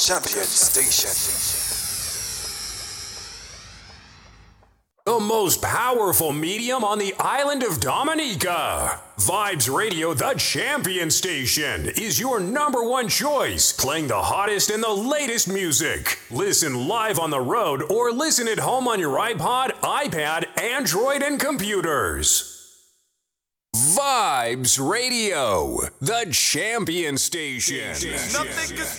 Champion Station. The most powerful medium on the island of Dominica. Vibes Radio, the champion station, is your number one choice, playing the hottest and the latest music. Listen live on the road or listen at home on your iPod, iPad, Android, and computers. Vibes Radio, the champion station. Nothing is